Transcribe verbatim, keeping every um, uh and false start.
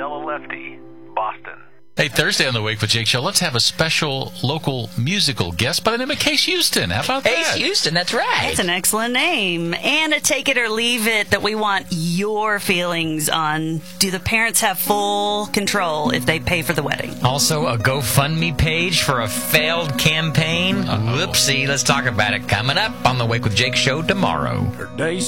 Tell a Lefty, Boston. Hey, Thursday on the Wake with Jake show, let's have a special local musical guest by the name of Case Houston. How about that? Case Houston, that's right. That's an excellent name. And a take it or leave it that we want your feelings on. Do the parents have full control if they pay for the wedding? Also, a GoFundMe page for a failed campaign. Uh-oh. Whoopsie. Let's talk about it coming up on the Wake with Jake show tomorrow.